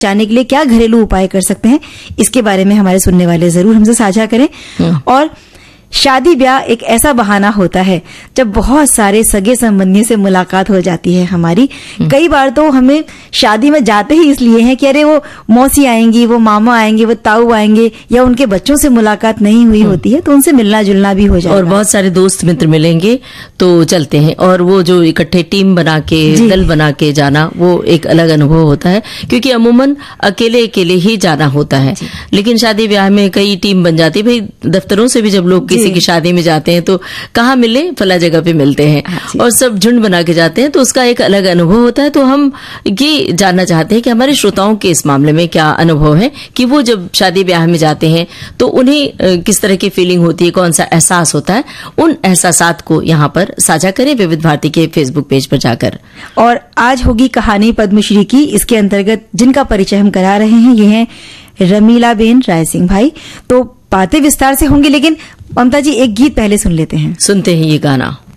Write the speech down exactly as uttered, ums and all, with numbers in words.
जाने के लिए क्या घरेलू उपाय कर सकते हैं, इसके बारे में हमारे सुनने वाले जरूर हमसे साझा करें। और शादी ब्याह एक ऐसा बहाना होता है जब बहुत सारे सगे संबंधियों से मुलाकात हो जाती है हमारी। कई बार तो हमें शादी में जाते ही इसलिए हैं कि अरे वो मौसी आएंगी, वो मामा आएंगे, वो ताऊ आएंगे, या उनके बच्चों से मुलाकात नहीं हुई होती है तो उनसे मिलना जुलना भी हो जाएगा। और बहुत सारे दोस्त मित्र मिलेंगे तो चलते हैं, और वो जो इकट्ठे टीम बना के दल बना के जाना वो एक अलग अनुभव होता है, क्योंकि अमूमन अकेले अकेले ही जाना होता है। लेकिन शादी ब्याह में कई टीम बन जाती है। भाई दफ्तरों से भी जब लोग किसी की शादी में जाते हैं तो कहाँ मिले, फला जगह पे मिलते हैं और सब झुंड बना के जाते हैं, तो उसका एक अलग अनुभव होता है। तो हम ये जानना चाहते हैं कि हमारे श्रोताओं के इस मामले में क्या अनुभव है कि वो जब शादी ब्याह में जाते हैं तो उन्हें किस तरह की फीलिंग होती है, कौन सा एहसास होता है। उन एहसासात को यहाँ पर साझा करें विविध भारती के फेसबुक पेज पर जाकर। और आज होगी कहानी पद्मश्री की। इसके अंतर्गत जिनका परिचय हम करा रहे हैं ये हैं रमीला बेन राय सिंह भाई। तो बातें विस्तार से होंगी, लेकिन ममता जी एक गीत पहले सुन लेते हैं। सुनते हैं ये गाना।